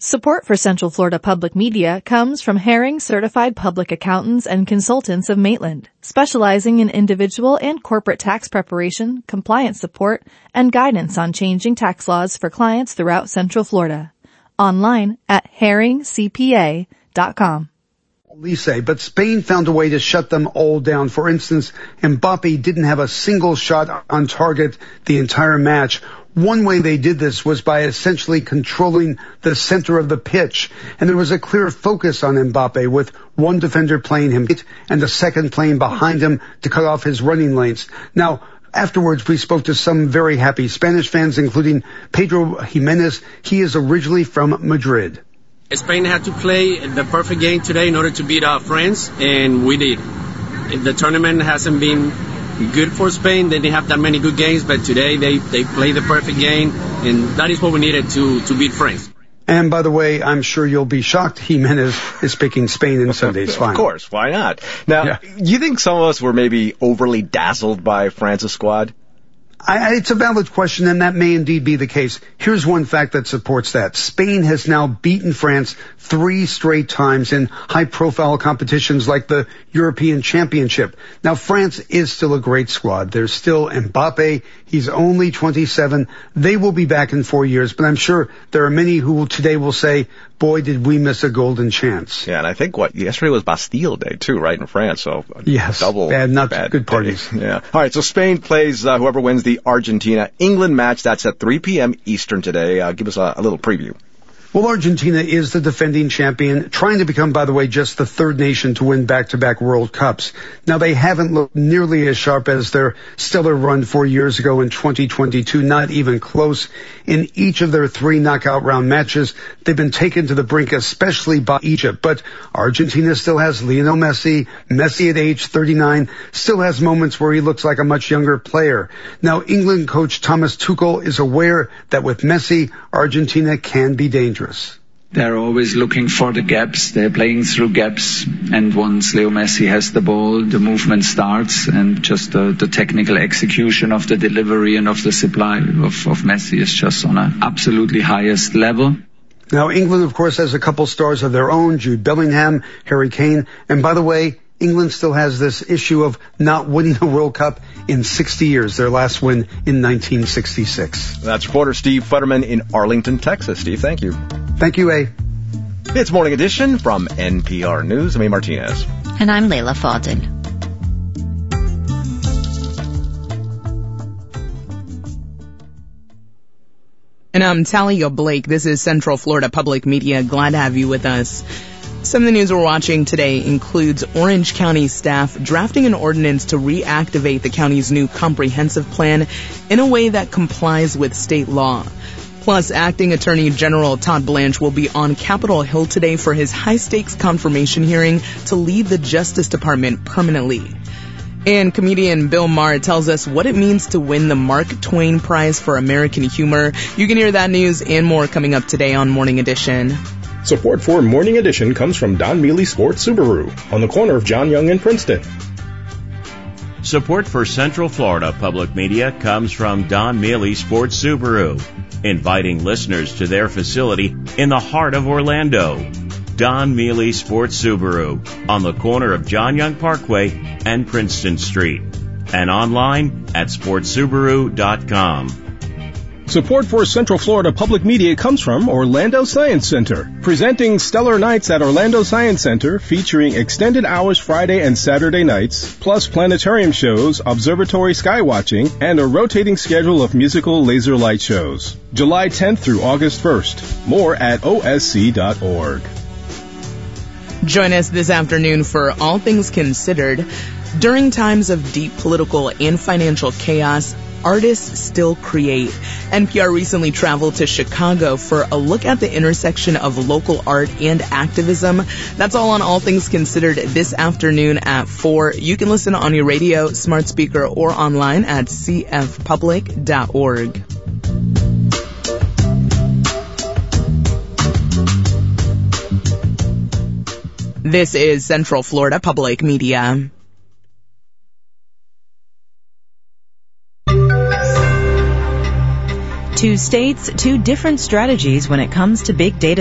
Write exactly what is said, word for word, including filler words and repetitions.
Support for Central Florida Public Media comes from Herring Certified Public Accountants and Consultants of Maitland, specializing in individual and corporate tax preparation, compliance support, and guidance on changing tax laws for clients throughout Central Florida. Online at herring c p a dot com. Lise, but Spain found a way to shut them all down. For instance, Mbappe didn't have a single shot on target the entire match. One way they did this was by essentially controlling the center of the pitch. And there was a clear focus on Mbappe, with one defender playing him and the second playing behind him to cut off his running lanes. Now, afterwards, we spoke to some very happy Spanish fans, including Pedro Jimenez. He is originally from Madrid. Spain had to play the perfect game today in order to beat our France, and we did. The tournament hasn't been good for Spain. They didn't have that many good games, but today they, they played the perfect game, and that is what we needed to, to beat France. And by the way, I'm sure you'll be shocked Jimenez is picking Spain in Sunday's final. Of course, why not? Now, yeah. You think some of us were maybe overly dazzled by France's squad? I, it's a valid question, and that may indeed be the case. Here's one fact that supports that. Spain has now beaten France three straight times in high-profile competitions like the European Championship. Now, France is still a great squad. There's still Mbappe. He's only twenty-seven. They will be back in four years, but I'm sure there are many who today will say, boy, did we miss a golden chance. Yeah, and I think, what, yesterday was Bastille Day, too, right, in France, so yes, double bad, not bad good parties. Day. Yeah. All right, so Spain plays uh, whoever wins the Argentina-England match. That's at three p.m. Eastern today. Uh, give us a, a little preview. Well, Argentina is the defending champion, trying to become, by the way, just the third nation to win back-to-back World Cups. Now, they haven't looked nearly as sharp as their stellar run four years ago in twenty twenty-two, not even close. In each of their three knockout round matches, they've been taken to the brink, especially by Egypt. But Argentina still has Lionel Messi. Messi at age thirty-nine still has moments where he looks like a much younger player. Now, England coach Thomas Tuchel is aware that with Messi, Argentina can be dangerous. They're always looking for the gaps. They're playing through gaps. And once Leo Messi has the ball, the movement starts, and just the, the technical execution of the delivery and of the supply of, of Messi is just on an absolutely highest level. Now, England, of course, has a couple stars of their own, Jude Bellingham, Harry Kane. And by the way, England still has this issue of not winning a World Cup in sixty years, their last win in nineteen sixty-six. That's reporter Steve Futterman in Arlington, Texas. Steve, thank you. Thank you, A. It's Morning Edition from N P R News. I'm A. Martinez. And I'm Layla Fadel. And I'm Talia Blake. This is Central Florida Public Media. Glad to have you with us. Some of the news we're watching today includes Orange County staff drafting an ordinance to reactivate the county's new comprehensive plan in a way that complies with state law. Plus, Acting Attorney General Todd Blanche will be on Capitol Hill today for his high-stakes confirmation hearing to lead the Justice Department permanently. And comedian Bill Maher tells us what it means to win the Mark Twain Prize for American Humor. You can hear that news and more coming up today on Morning Edition. Support for Morning Edition comes from Don Mealy Sports Subaru on the corner of John Young and Princeton. Support for Central Florida Public Media comes from Don Mealy Sports Subaru, inviting listeners to their facility in the heart of Orlando. Don Mealy Sports Subaru on the corner of John Young Parkway and Princeton Street, and online at sports subaru dot com. Support for Central Florida Public Media comes from Orlando Science Center, presenting Stellar Nights at Orlando Science Center, featuring extended hours Friday and Saturday nights, plus planetarium shows, observatory skywatching, and a rotating schedule of musical laser light shows. July tenth through August first. More at O S C dot org. Join us this afternoon for All Things Considered. During times of deep political and financial chaos, artists still create. N P R recently traveled to Chicago for a look at the intersection of local art and activism. That's all on All Things Considered this afternoon at four. You can listen on your radio, smart speaker, or online at c f public dot org. This is Central Florida Public Media. Two states, two different strategies when it comes to big data